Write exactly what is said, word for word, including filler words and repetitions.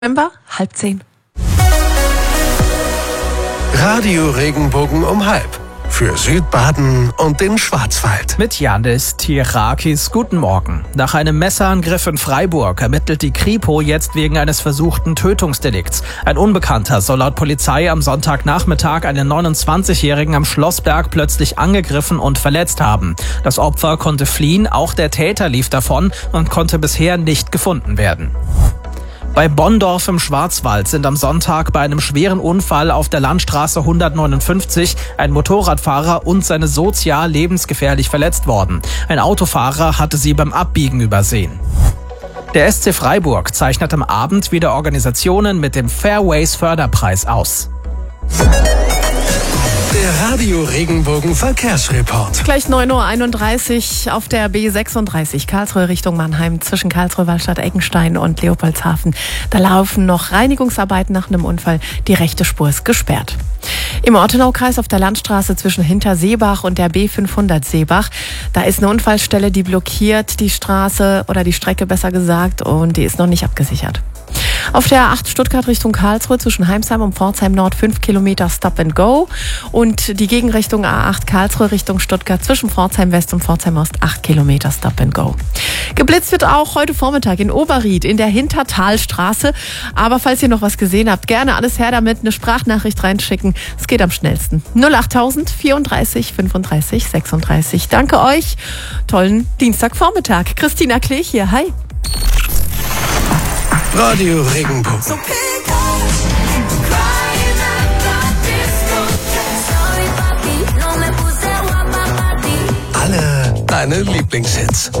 November, halb zehn. Radio Regenbogen um halb. Für Südbaden und den Schwarzwald. Mit Janis Tirakis, guten Morgen. Nach einem Messerangriff in Freiburg ermittelt die Kripo jetzt wegen eines versuchten Tötungsdelikts. Ein Unbekannter soll laut Polizei am Sonntagnachmittag einen neunundzwanzigjährigen am Schlossberg plötzlich angegriffen und verletzt haben. Das Opfer konnte fliehen, auch der Täter lief davon und konnte bisher nicht gefunden werden. Bei Bonndorf im Schwarzwald sind am Sonntag bei einem schweren Unfall auf der Landstraße hundertneunundfünfzig ein Motorradfahrer und seine Sozia lebensgefährlich verletzt worden. Ein Autofahrer hatte sie beim Abbiegen übersehen. Der S C Freiburg zeichnet am Abend wieder Organisationen mit dem Fairways Förderpreis aus. Der Radio Regenbogen Verkehrsreport. Gleich neun Uhr einunddreißig auf der B sechsunddreißig Karlsruhe Richtung Mannheim zwischen Karlsruhe, Wallstadt, Eckenstein und Leopoldshafen. Da laufen noch Reinigungsarbeiten nach einem Unfall. Die rechte Spur ist gesperrt. Im Ortenaukreis auf der Landstraße zwischen Hinterseebach und der B fünfhundert Seebach, da ist eine Unfallstelle, die blockiert die Straße oder die Strecke besser gesagt und die ist noch nicht abgesichert. Auf der A acht Stuttgart Richtung Karlsruhe zwischen Heimsheim und Pforzheim Nord fünf Kilometer Stop and Go und die Gegenrichtung A acht Karlsruhe Richtung Stuttgart zwischen Pforzheim West und Pforzheim Ost acht Kilometer Stop and Go. Geblitzt wird auch heute Vormittag in Oberried in der Hintertalstraße, aber falls ihr noch was gesehen habt, gerne alles her damit, eine Sprachnachricht reinschicken. Es geht am schnellsten. null achttausend vierunddreißig fünfunddreißig sechsunddreißig. Danke euch. Tollen Dienstagvormittag. Christina Klech hier. Hi. Radio Regenbogen. Alle deine Lieblingshits.